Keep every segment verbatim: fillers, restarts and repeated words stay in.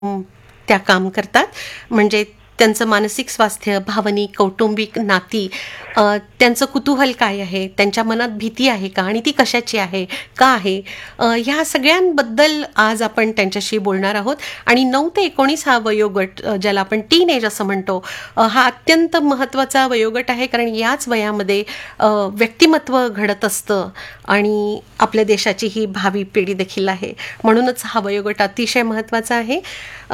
अं, त्या काम करतात. म्हणजे त्यांचं मानसिक स्वास्थ्य, भावनिक, कौटुंबिक नाती, अ, त्यांचं कुतूहल काय आहे, त्यांच्या मनात भीती आहे का आणि ती कशाची आहे, का आहे, अ, ह्या सगळ्यांबद्दल आज आपण त्यांच्याशी बोलणार आहोत. आणि नऊ ते एकोणीस हा वयोगट, अ, ज्याला आपण टीन एज असं म्हणतो, अ, हा अत्यंत महत्त्वाचा वयोगट आहे. कारण याच वयामध्ये अ, व्यक्तिमत्व घडत असतं आणि आपल्या देशाची ही भावी पिढी देखील आहे. म्हणूनच हा वयोगट अतिशय महत्त्वाचा आहे. अ,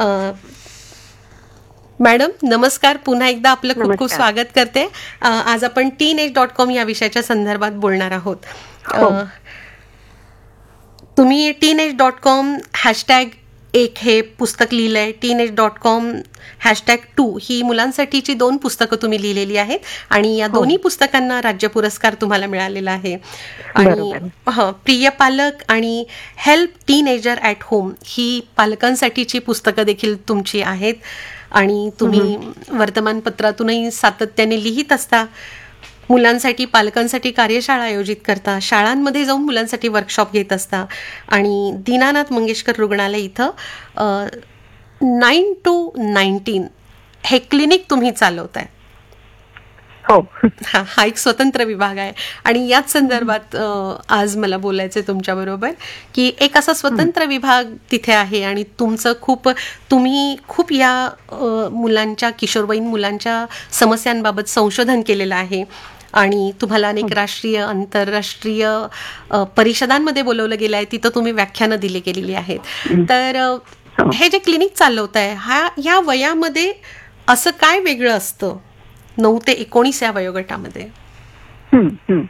मॅडम नमस्कार, पुन्हा एकदा आपलं खूप खूप नमस्कार. स्वागत करते. अ, आज आपण टीन एज डॉट कॉम या विषयाच्या संदर्भात बोलणार आहोत. अ, हो. तुम्ही teen age dot com hashtag एक हे पुस्तक लिहिलंय, teen age dot com hashtag to ही मुलांसाठीची दोन पुस्तकं तुम्ही लिहिलेली आहेत आणि या हो. दोन्ही पुस्तकांना राज्य पुरस्कार तुम्हाला मिळालेला आहे. आणि बरोबर. हं, प्रिय पालक आणि हेल्प टीनेजर ॲट होम ही पालकांसाठीची पुस्तकं देखील तुमची आहेत. आणि हं, हं. तुम्ही वर्तमानपत्रातूनही सातत्याने लिहित असता. मुलांसाठी, पालकांसाठी कार्यशाळा आयोजित करता, शाळांमध्ये जाऊन मुलांसाठी वर्कशॉप घेत असता आणि दीनानाथ मंगेशकर रुग्णालय इथं नाईन टू नाईन्टीन हे क्लिनिक तुम्ही चालवताय. हो. हा हा एक स्वतंत्र विभाग आहे. आणि याच संदर्भात अ, आज मला बोलायचं आहे तुमच्याबरोबर, की एक असा हं. स्वतंत्र विभाग तिथे आहे आणि तुमचं खूप तुम्ही खूप या अ, मुलांच्या, किशोरवयीन मुलांच्या समस्यांबाबत संशोधन केलेलं आहे. आणि तुम्हाला अनेक हं. राष्ट्रीय, आंतरराष्ट्रीय अ, परिषदांमध्ये बोलवलं गेलं आहे. तिथं तुम्ही व्याख्यानं दिली गेलेली आहेत. हं. तर अ, हो. हे जे क्लिनिक चालवताय, हा ह्या वयामध्ये असं काय वेगळं असतं नऊ ते एकोणीस या वयोगटामध्ये? हं, हं.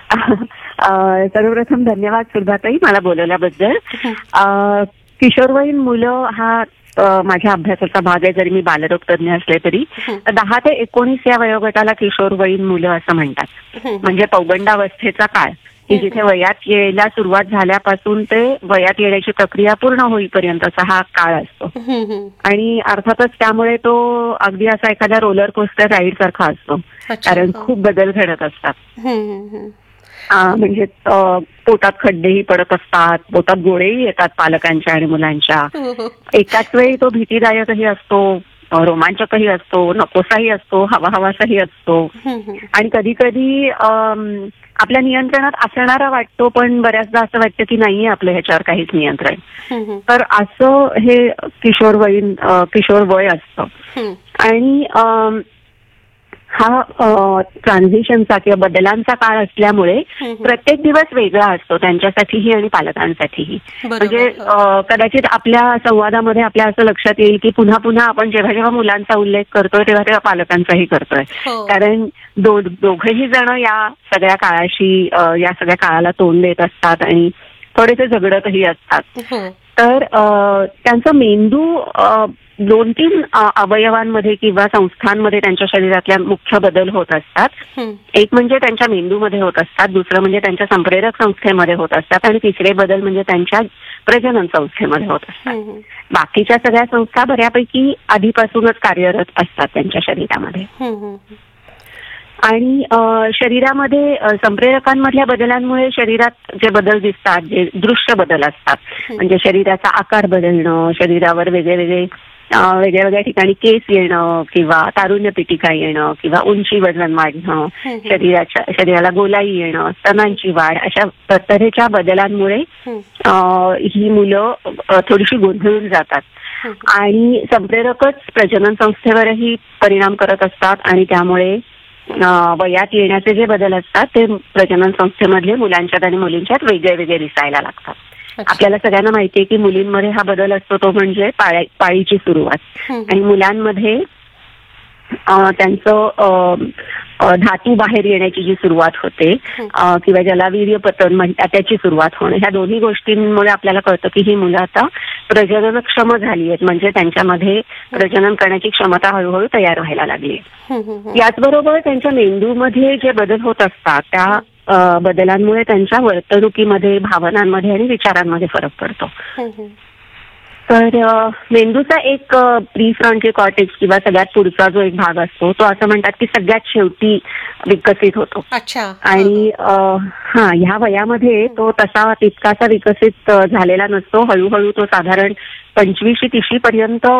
अ, सर्वप्रथम धन्यवाद सुधाताई मला बोलवल्याबद्दल. हं, अ, किशोरवयीन मुलं हा अ, माझ्या अभ्यासाचा भाग आहे. जरी मी बालरोग तज्ञ असले तरी हं, दहा ते एकोणीस या वयोगटाला किशोरवयीन मुलं असं म्हणतात. हं, म्हणजे पौगंडावस्थेचा काळ, की हं, जिथे वयात यायला सुरुवात झाल्यापासून ते वयात येण्याची प्रक्रिया पूर्ण होईपर्यंतचा हा काळ असतो. हं, हं. आणि अर्थातच त्यामुळे तो अगदी असा एखाद्या रोलर कोस्टर राईड सारखा असतो. अच्छा. कारण हं. खूप बदल घडत असतात. हं, हं, हं. अ, म्हणजे अ, पोटात खड्डेही पडत असतात, पोटात गोळेही येतात पालकांच्या आणि मुलांच्या. हो, हो. एकाच वेळी तो भीतीदायकही असतो, अ, रोमांचकही असतो, नकोसाही असतो, हवा हवासाही असतो. हं, हं. आणि कधी कधी आपल्या नियंत्रणात असणारा वाटतो, पण बऱ्याचदा असं वाटतं की नाहीये आपलं ह्याच्यावर काहीच नियंत्रण. हं, हं. तर असं हे किशोरवयीन अ, किशोर वय असतं. हं. आणि अम, हा ट्रान्झिशनचा किंवा बदलांचा काळ असल्यामुळे हं, हं. प्रत्येक दिवस वेगळा असतो त्यांच्यासाठीही आणि पालकांसाठीही. म्हणजे बरोबर. हो. अ, कदाचित आपल्या संवादामध्ये आपल्या असं लक्षात येईल की पुन्हा पुन्हा आपण जेव्हा जेव्हा मुलांचा उल्लेख करतोय तेव्हा तेव्हा पालकांचाही करतोय. हो. कारण दो दोघेही जण या सगळ्या काळाशी अ, या सगळ्या काळाला तोंड देत असतात आणि थोडेसे झगडतही असतात. हो. तर अ, त्यांचा मेंदू अ, दोन तीन अ, अवयवांमध्ये किंवा संस्थांमध्ये त्यांच्या शरीरातल्या मुख्य बदल होत असतात. हं. एक म्हणजे त्यांच्या मेंदूमध्ये होत असतात, दुसरं म्हणजे त्यांच्या संप्रेरक संस्थेमध्ये होत असतात आणि तिसरे बदल म्हणजे त्यांच्या प्रजनन संस्थेमध्ये होत असतात. हं, हं. बाकीच्या सगळ्या संस्था बऱ्यापैकी आधीपासूनच कार्यरत असतात त्यांच्या शरीरामध्ये. हं, हं. आणि अ, शरीरामध्ये अ, संप्रेरकांमधल्या बदलांमुळे शरीरात जे बदल दिसतात, जे दृश्य बदल असतात, हं. म्हणजे शरीराचा आकार बदलणं, शरीरावर वेगळे वेगळे अ, वेगळ्या वेगळ्या ठिकाणी केस येणं किंवा तारुण्य पिटिका येणं किंवा उंची वजन वाढणं, हं, हं. शरीराच्या शरीराला गोलाई येणं, स्तनांची वाढ, अशा तऱ्हेच्या बदलांमुळे हं. अ, ही मुलं अ, थोडीशी गोंधळून जातात. हं. आणि संप्रेरकच प्रजनन संस्थेवरही परिणाम करत असतात आणि त्यामुळे अ, वयात येण्याचे जे बदल असतात ते प्रजनन संस्थेमधले मुलांच्यात आणि मुलींच्यात वेगळे वेगळे दिसायला लागतात. अच्छा. आपल्याला सगळ्यांना माहितीये की मुलींमध्ये हा बदल असतो तो म्हणजे पाळी पाळीची सुरुवात. हं, आणि हं. मुलांमध्ये अ, त्यांचं अ, अ, धातू बाहेर येण्याची जी सुरुवात होते हं. अ, किंवा ज्याला वीर्यपतन म्हणतात त्याची सुरुवात होणं, ह्या दोन्ही गोष्टींमुळे आपल्याला कळतं की ही मुलं आता प्रजननक्षम झाली आहेत. म्हणजे त्यांच्यामध्ये प्रजनन करण्याची क्षमता हळूहळू तयार व्हायला लागली आहे. हं, हं, हं. याचबरोबर त्यांच्या मेंदूमध्ये जे बदल होत असतात त्या अ, बदलांमुळे त्यांच्या वर्तणुकीमध्ये, भावनांमध्ये आणि विचारांमध्ये फरक पडतो. हं, हं. तर अ, मेंदूचा एक प्री फ्रंटल कॉर्टेक्स किंवा सगळ्यात पुढचा जो एक भाग असतो तो असं म्हणतात की सगळ्यात शेवटी विकसित होतो. अच्छा. आणि अ, हा ह्या वयामध्ये तो तसा तितकासा विकसित अ, झालेला नसतो. हळूहळू तो साधारण पंचवीशी तिशी पर्यंत